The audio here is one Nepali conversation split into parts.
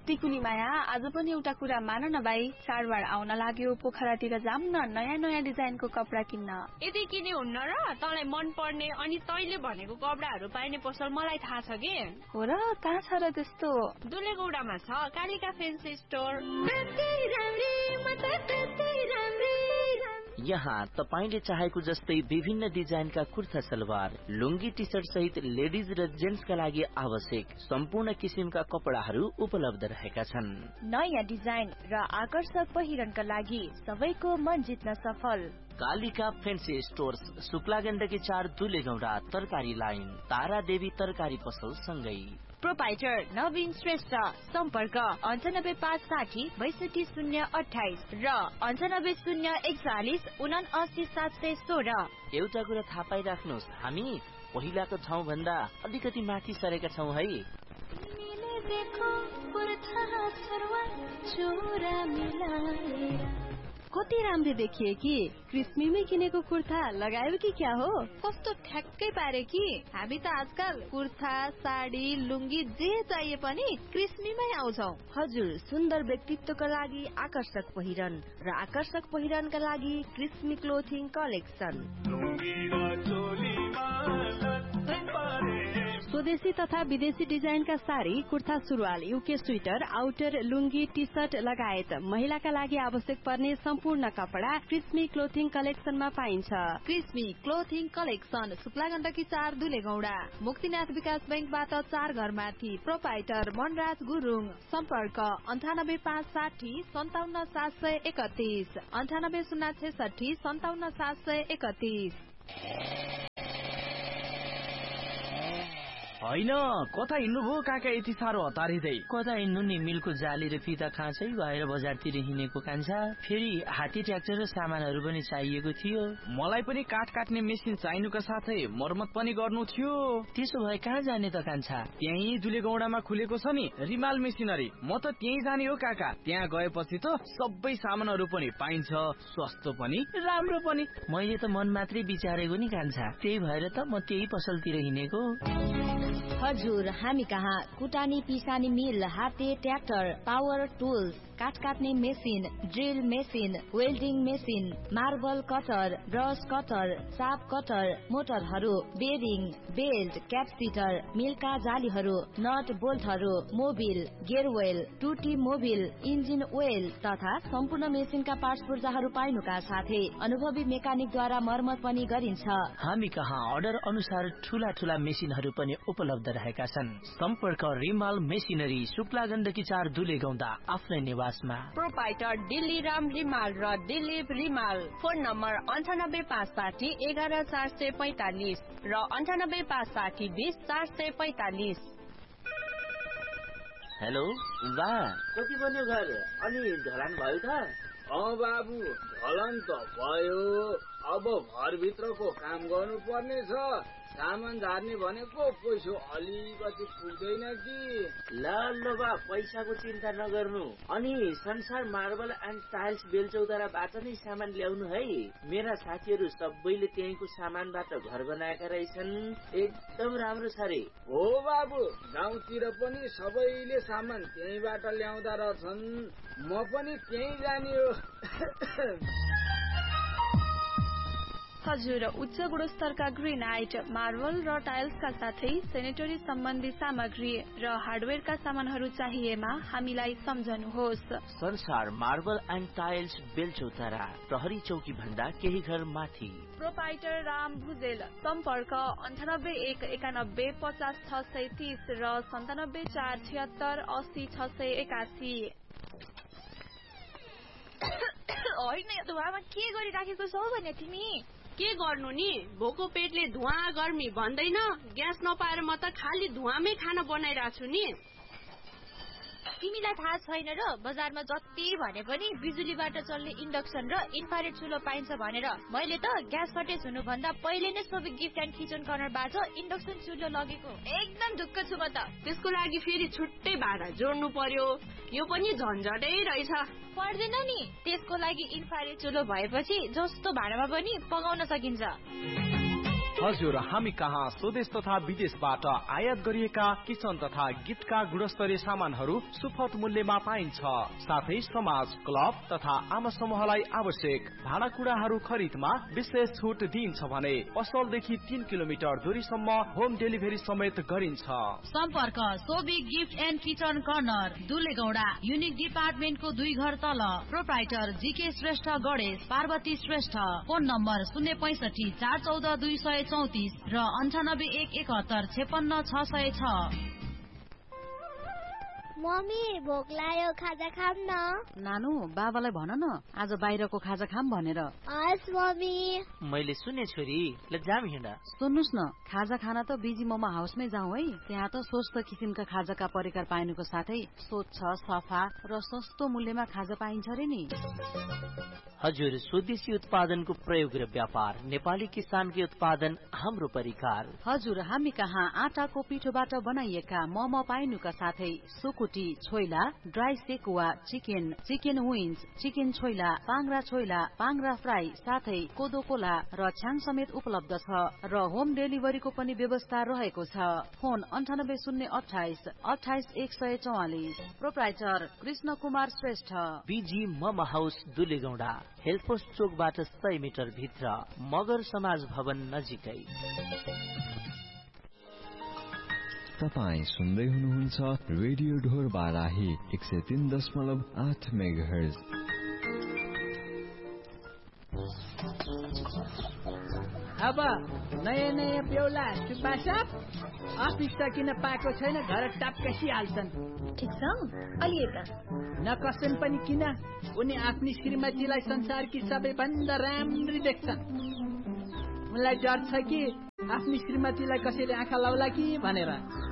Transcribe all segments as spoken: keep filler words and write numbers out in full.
टिकुली माया आज पनि एउटा कुरा मान न भाइ, चाडबाड आउन लाग्यो, पोखरातिर जाम न नयाँ नयाँ डिजाइनको कपडा किन्न। यदि किने हुन्न र तँलाई मन पर्ने अनि तैले भनेको कपडाहरू पाइने पसल मलाई थाहा छ के। हो र, कहाँ छ र त्यस्तो? दुलेगौडामा छ कालिका फेन्सी स्टोर। यहाँ तपाईले चाहेको जस्तै विभिन्न डिजाइनका कुर्ता सलवार, लुंगी, टी शर्ट सहित लेडिज र जेन्ट्सका लागि आवश्यक सम्पूर्ण किसिमका कपडाहरू उपलब्ध रहेका छन्। नयाँ डिजाइन र आकर्षक पहिरनका लागि सबैको मन जित्न सफल कालिका फेन्सी स्टोर्स, शुक्ला गण्डकी चार, दुलेगौडा, तरकारी लाइन, तारा देवी तरकारी पसल सँगै। प्रोपाइटर नवीन श्रेष्ठ, सम्पर्क अन्ठानब्बे पाँच साठी बैसठी शून्य अठाइस र अन्ठानब्बे शून्य एकचालिस उना अस्सी सात सय सोह्र। एउटा कुरा थाहा पाइराख्नुहोस्, हामी पहिलाको ठाउँ भन्दा अलिकति माथि सरेका छौँ है। कति राम्रो देखिए कि क्रिस्मीमै किनेको कुर्ता लगायो कि क्या हो? कस्तो ठ्याक्कै पारे कि हामी त आजकल कुर्ता, साडी, लुंगी जे चाहिए पनि क्रिस्मीमै आउँछौ। हजुर, सुन्दर व्यक्तित्वका लागि आकर्षक पहिरन र आकर्षक पहिरनका लागि क्रिस्मी क्लोथिङ कलेक्सन। स्वदेशी तथा विदेशी डिजाइनका साडी, कुर्ता, सुरुवाल, UK sweater, outer, lungi, T shirt लगायत महिलाका लागि आवश्यक पर्ने सम्पूर्ण कपडा क्रिस्मी क्लोथिङ कलेक्सनमा पाइन्छ। क्रिस्मी क्लोथिङ कलेक्सन, शुक्ला गण्डकी चार, दुलेगौडा, मुक्तिनाथ विकास बैंकबाट चार घर माथि। प्रोपाइटर मनराज गुरुङ, सम्पर्क अन्ठानब्बे पाँच साठी सन्ताउन्न सात सय एकतीस, अन्ठानब्बे शून्य छैसठी सन्ताउन्न सात सय एकतीस। होइन, कता हिँड्नुभयो काका यति साह्रो हतारिँदै? कता हिँड्नु नि, मिलको जाली र फिता खाँचै भएर बजारतिर हिँडेको कान्छा। फेरि हात्ती ट्र्याक्टर र सामानहरू पनि चाहिएको थियो। मलाई पनि काठ काट्ने मेसिन चाहिनुका साथै मर्मत पनि गर्नु थियो। त्यसो भए कहाँ जाने त कान्छा? त्यही दुलेगौडामा खुलेको छ नि रिमाल मेसिनरी, म त त्यही जाने हो काका। त्यहाँ गएपछि त सबै सामानहरू पनि पाइन्छ, सस्तो पनि राम्रो पनि। मैले त मन मात्रै विचारेको नि कान्छा, त्यही भएर त म त्यही पसलतिर हिँडेको। हजुर, हामी कहाँ कुटानी पिसानी मिल, हाते ट्र्याक्टर, पावर टुल्स, काठ काट्ने machine, drill machine, welding machine, marble cutter, brush cutter, shop cutter, मोटरहरू, bearing, belt, क्यापसिटर, मिलका जालीहरू, not बोल्टहरू, Mobil, गेयरवेल, टुटी मोबिल, इन्जिन ओइल तथा सम्पूर्ण मेसिनका पार्ट्स पूर्जाहरू पाइनुका साथै अनुभवी मेकानिकद्वारा मर्मत पनि गरिन्छ। हामी कहाँ अर्डर अनुसार ठूला ठूला मेसिनहरू पनि उपलब्ध रहेका छन्। सम्पर्क रिमाल मेसिनरी, शुक्ला गण्डकी चार, दुलेगौडा, आफ्नै निवासमा। प्रोपाइटर दिल्ली राम रिमाल र दिलीप रिमाल। फोन नम्बर अन्ठानब्बे पाँच साठी एघार चार सय पैंतालिस र अन्ठानब्बे पाँच साठी बीस चार सय पैंतालिस। हेलो बा, कति बन्यो घर? अनि ढलान भयो त? अँ बाबु, ढलान त भयो। अब घरभित्रको काम गर्नु पर्ने छ। सामान झार्ने भनेको पैसा अलिकति पुग्दैन कि। ल ल बा, पैसाको चिन्ता नगर्नु। अनि संसार मार्बल एन्ड टाइल्स बेलचौताराबाट नै सामान ल्याउनु है। मेरा साथीहरू सबैले त्यहीँको सामानबाट घर बनाएका रहेछन्, एकदम राम्रो छ रे। हो बाबु, गाउँतिर पनि सबैले सामान त्यहीँबाट ल्याउँदा रहेछन्, म पनि त्यहीँ जाने हो। हजुर, उच्च गुणस्तरका ग्रेनाइट, मार्बल र टाइल्सका साथै सेनेटरी सम्बन्धी सामग्री र हार्डवेयरका सामानहरू चाहिएमा हामीलाई सम्झनुहोस्। संसार मार्बल एन्ड टाइल्स बेलचौतारा, प्रहरी चौकी भन्दा केही घर माथि। प्रोपाइटर राम भुजेल, सम्पर्क अन्ठानब्बे एक एकानब्बे पचास छ सय तीस र सन्तानब्बे चार छिहत्तर अस्सी छ सय एकासी। होइन, धुवामा के गरिराखेको छौ भने तिमी? के गर्नु नि, भोको पेटले धुवा गर्मी भन्दैन। ग्यास नपाएर म त खाली धुवामै खाना बनाइरहेको छु नि। तिमीलाई थाहा छैन र, बजारमा जति भने पनि बिजुलीबाट चल्ने इन्डक्सन र इन्फ्रारेड चुलो पाइन्छ भनेर मैले त ग्यास सर्टेज हुनुभन्दा पहिले नै सोभिक गिफ्ट एन्ड किचन कर्नरबाट इन्डक्सन चुलो लगेको। एकदम ढुक्क छु म त। त्यसको लागि फेरि छुट्टै भाडा जोड्नु पर्यो, यो पनि झन्झटै रहेछ। पर्दैन नि, त्यसको लागि इन्फ्रारेड चुलो भएपछि जस्तो भाडामा पनि पकाउन सकिन्छ। हजुर, हामी कहाँ स्वदेश तथा विदेशबाट आयात गरिएका किचन तथा गिफ्टका गुणस्तरीय सामानहरू सुपथ मूल्यमा पाइन्छ। साथै समाज, क्लब तथा आम समूहलाई आवश्यक भाँडाकुँडाहरू खरिदमा विशेष छुट दिइन्छ भने पसलदेखि तीन किलोमिटर दूरीसम्म होम डेलिभरी समेत गरिन्छ। सम्पर्क Sobi gift and kitchen corner, दुलेगौडा, unique डिपार्टमेन्टको दुई घर तल। Proprietor GK Shrestha Ganesh, Parvati Shrestha. Phone number शून्य पैसठी चार चौध दुई सय चौतिस र अन्ठानब्बे एक एकहत्तर छेपन्न छ सय छ। मम्मी भोक लाग्यो, खाजा खाम न। नानु, बाबालाई भन न आज बाहिरको खाजा खाम भनेर। हस् मम्मी। मैले सुने छोरी, ल जाम हिँड। सुन्नुस् न, खाजा खाना त बिजी मोमो हाउसमै जाउँ है। त्यहाँ त स्वस्थ किसिमका खाजाका परिकार पाइनुको साथै स्वच्छ, सफा र सस्तो मूल्यमा खाजा पाइन्छ रे नि। हजुर, स्वदेशी उत्पादनको प्रयोग र व्यापार, नेपाली किसानकै उत्पादन, हाम्रो परिकार। हजुर, हामी कहाँ आटाको पिठोबाट बनाइएका मोमो पाइनुका साथै सुकुटी, choila, dry sekuwa, chicken, chicken wings, chicken choila, पाङ्रा choila, पाङ्रा fry, साथै कोदो कोला र छ्याङ समेत उपलब्ध छ र होम डेलिभरीको पनि व्यवस्था रहेको छ। फोन अन्ठानब्बे शून्य अठाइस अठाइस एक सय चौवालिस। Proprietor Krishna Kumar Shrestha, busy momo house, दुलेगौडा, health post चोकबाट सय मिटर भित्र, मगर समाज भवन नजिकै। तपाईँ सुन्दै हुनुहुन्छ रेडियो ढोर बाराही एक सय तीन दशमलव आठ मेगाहर्ज। अब नयाँ नयाँ बेहुला सुपासाप अफिस त किन पाएको छैन, घर टपकसी हाल्छन्। ठिक छ, अलि यता नकसन पनि किन, उनी आफ्नी श्रीमतीलाई संसारकी सबैभन्दा राम्री देख्छन्। उनलाई डर छ कि आफ्नी श्रीमतीलाई कसैले आँखा लाउला कि भनेर।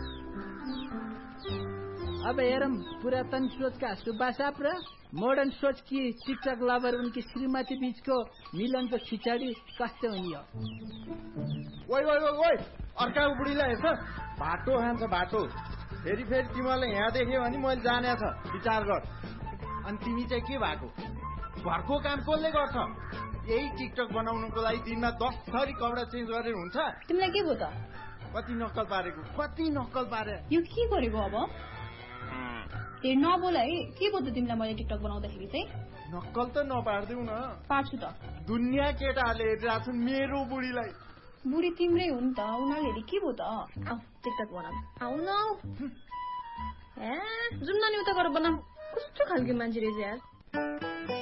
अब हेरौँ पुरातन सोचका सुबासाप र मोडर्न सोच कि टिकटक लभर उनकी श्रीमती बीचको मिलनको खिचडी कस्तो हुने हो। ओइ ओइ ओइ, अर्का बुढीलाई हेर्छ, बाटो खान्छ बाटो। फेरि फेरि तिमीले यहाँ देख्यो भने मैले जाने छ, विचार गर। अनि तिमी चाहिँ के भएको? घरको काम कसले गर्छ? यही टिकटक बनाउनुको लागि दिनमा दस थरी कपडा चेन्ज गरेर हुन्छ? तिमीलाई के भयो त? कति नक्कल पारेको, कति नक्कल पारे। यो के गरेको अब? ए नबोल है, के भयो त तिमीलाई मैले टिकटक बनाउँदाखेरि चाहिँ? नक्कल त नपार्दिउ न। पार्छु त। दुनियाँ केटाहरूले हेरिरहेको छन् मेरो बुढीलाई। बुढी तिम्रै हो नि त, उनीहरूले हेरि के भयो त? टिकटक बनाऊ, आउ न। ए जुम्न नि उता गरेर बनाऊ, कस्तो खालको मान्छे रहेछ यार।